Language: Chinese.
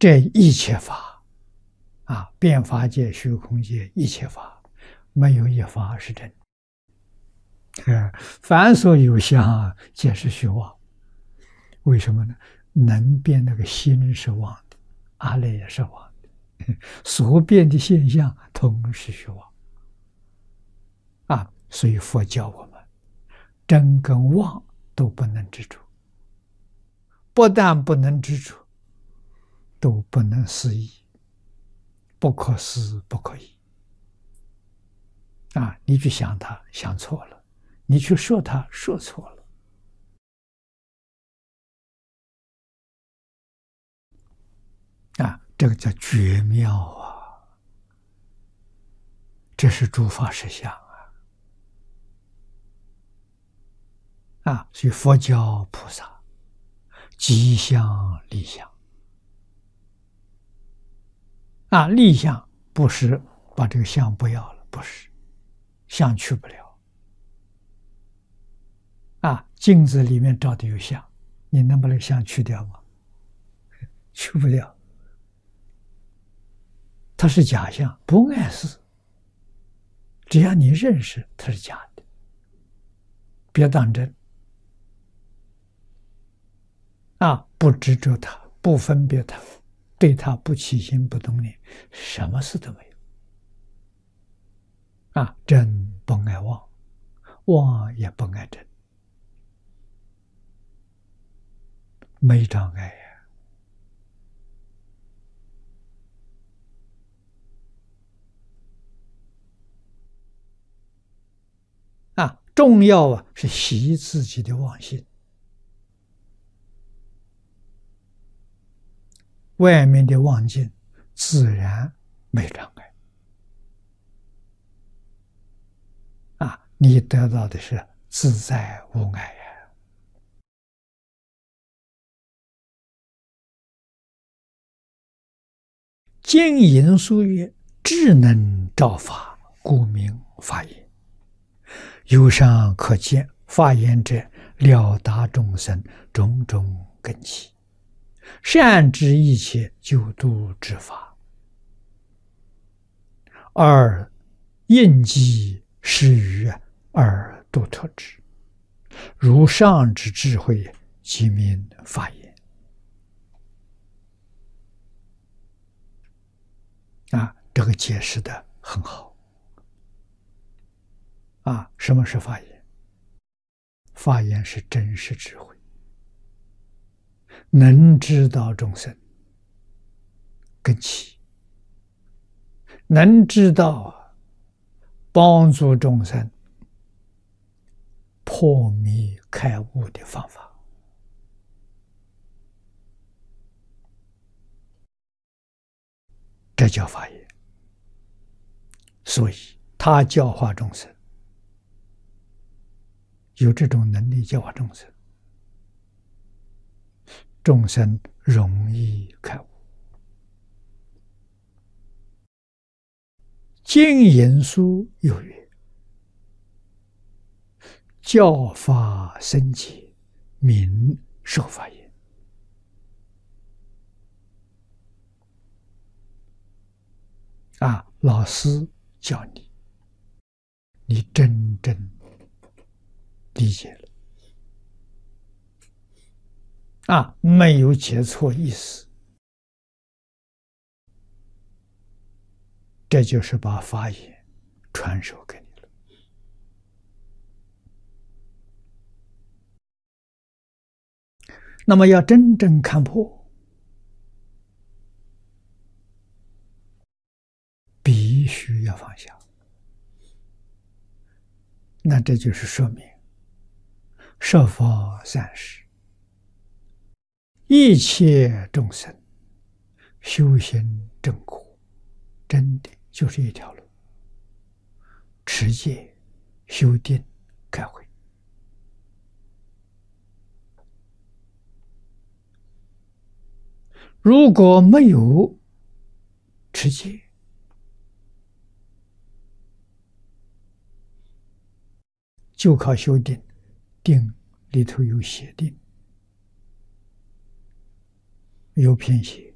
这一切法变法界、虚空界一切法，没有一法是真。凡所有相，皆是虚妄。为什么呢？能变那个心是妄的，阿赖也是妄的，所变的现象同是虚妄。所以佛教我们真跟妄都不能执着，不但不能执着，都不能思议，不可思不可议。你去想它，想错了；你去说它，说错了。这个叫绝妙啊！这是诸法实相所以佛教菩萨即相立相立相不是把这个相不要了，不是，相去不了镜子里面照的有相，你能把那个相去掉吗？去不了，它是假象，不碍事。只要你认识它是假的，别当真不执着它，不分别它，对它不起心不动念，什么事都没有真不爱妄，妄也不爱真，没障碍重要是习自己的妄心，外面的妄境自然没障碍你得到的是自在无碍经引书曰：智能照法，故名法言。由上可见，法言者了达众生种种根器，善知一切救度之法，而应机施于而度脱之，如上之智慧，即名法言。这个解释的很好什么是法言？法言是真实智慧，能知道众生根器，能知道帮助众生破迷开悟的方法，这叫法言。所以他教化众生，有这种能力教化众生，众生容易开悟。经引书有曰：教法深解，名受法言。老师教你，你真正理解了没有解错意思，这就是把法言传授给你了。那么要真正看破，必须要放下。那这就是说明设法善事，一切众生修行正果，真的就是一条路：持戒、修定、开慧。如果没有持戒，就靠修定，定里头有邪定，有偏邪，